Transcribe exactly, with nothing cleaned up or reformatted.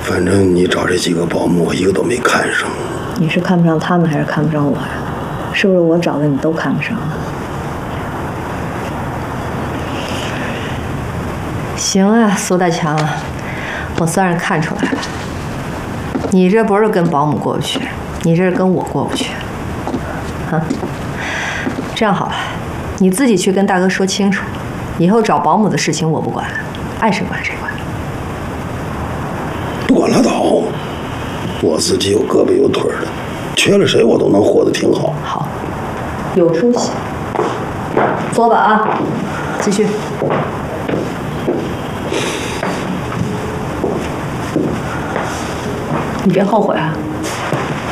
反正你找这几个保姆，我一个都没看上。 你是看不上他们，还是看不上我呀？是不是我找的你都看不上？行啊，苏大强，我算是看出来了，你这不是跟保姆过不去，你这是跟我过不去。啊，这样好了，你自己去跟大哥说清楚，以后找保姆的事情我不管，爱谁管谁管。 不管拉倒，我自己有胳膊有腿的，缺了谁我都能活得挺好。 好，有出息。坐吧啊，继续。你别后悔啊。